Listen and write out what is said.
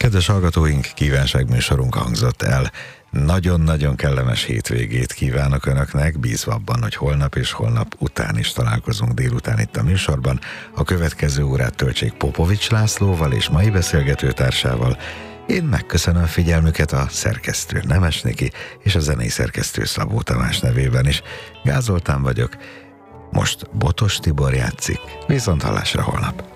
Kedves hallgatóink, kívánságműsorunk hangzott el. Nagyon-nagyon kellemes hétvégét kívánok Önöknek, bízva abban, hogy holnap és holnap után is találkozunk délután itt a műsorban. A következő órát töltsék Popovics Lászlóval és mai beszélgetőtársával. Én megköszönöm figyelmüket a szerkesztő Nemes Niki és a zenei szerkesztő Szabó Tamás nevében is. Gál Zoltán vagyok, most Botos Tibor játszik, viszont hallásra holnap.